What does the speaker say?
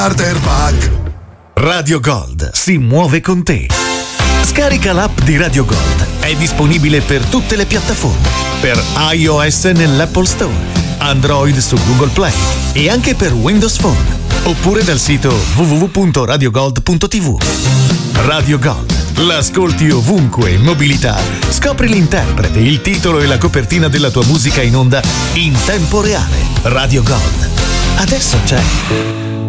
Starter Pack. Radio Gold si muove con te. Scarica l'app di Radio Gold. È disponibile per tutte le piattaforme. Per iOS nell'Apple Store, Android su Google Play e anche per Windows Phone. Oppure dal sito www.radiogold.tv. Radio Gold. L'ascolti ovunque in mobilità. Scopri l'interprete, il titolo e la copertina della tua musica in onda in tempo reale. Radio Gold. Adesso c'è.